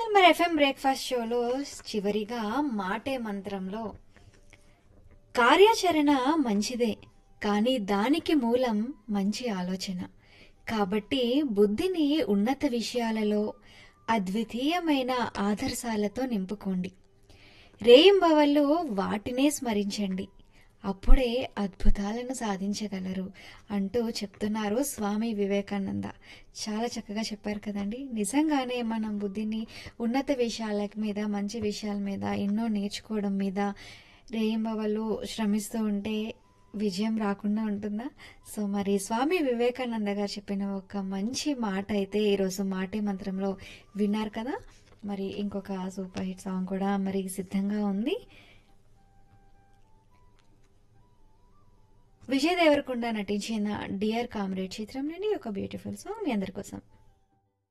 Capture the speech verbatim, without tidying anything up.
మరి FM breakfast షోలో చివరిగా మాటే మంత్రంలో కార్యాచరణ మంచిదే, కానీ దానికి మూలం మంచి ఆలోచన. కాబట్టి బుద్ధిని ఉన్నత విషయాలలో అద్వితీయమైన ఆదర్శాలతో నింపుకోండి. రేయింబవళ్ళు వాటినే స్మరించండి, అప్పుడే అద్భుతాలను సాధించగలరు అంటూ చెప్తున్నారు స్వామి వివేకానంద. చాలా చక్కగా చెప్పారు కదండి. నిజంగానే మనం బుద్ధిని ఉన్నత విషయాల మీద, మంచి విషయాల మీద, ఎన్నో నేర్చుకోవడం మీద రేయింబవళ్ళు శ్రమిస్తూ ఉంటే విజయం రాకుండా ఉంటుందా? సో మరి స్వామి వివేకానంద గారు చెప్పిన ఒక మంచి మాట అయితే ఈరోజు మాటే మంత్రంలో విన్నారు కదా. మరి ఇంకొక సూపర్ హిట్ సాంగ్ కూడా మరి సిద్ధంగా ఉంది. విజయ్ దేవరకొండ నటించిన డియర్ కామ్రేడ్ చిత్రం నుండి ఒక బ్యూటిఫుల్ సాంగ్ మీ అందరి కోసం.